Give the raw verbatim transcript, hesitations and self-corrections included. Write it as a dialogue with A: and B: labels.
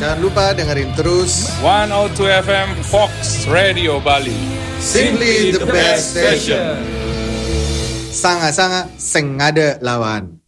A: Jangan lupa dengerin terus
B: seratus dua F M Fox Radio Bali.
A: Simply the best station. Sanga-sanga seng ada lawan.